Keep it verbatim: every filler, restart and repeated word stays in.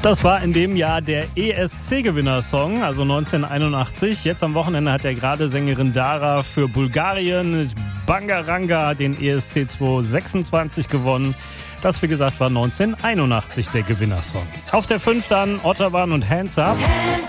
Das war in dem Jahr der E S C-Gewinnersong, also neunzehnhunderteinundachtzig. Jetzt am Wochenende hat ja gerade Sängerin Dara für Bulgarien Bangaranga den E S C zweitausendsechsundzwanzig gewonnen. Das, wie gesagt, war neunzehnhunderteinundachtzig der Gewinnersong. Auf der fünf dann Otterwan und Hands Up.